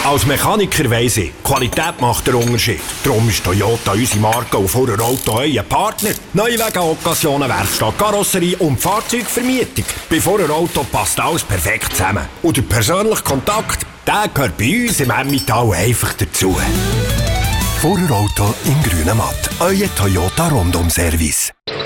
Als Mechaniker weiss ich, Qualität macht den Unterschied. Darum ist Toyota unsere Marke und vor Auto euer Partner. Neuwagen, Occasionen, Werkstatt, Karosserie und Fahrzeugvermietung. Bei Vorher Auto passt alles perfekt zusammen. Und der persönliche Kontakt, der gehört bei uns im Emmental einfach dazu. Vorher Auto in grünem Matt. Euer Toyota Rundum Service.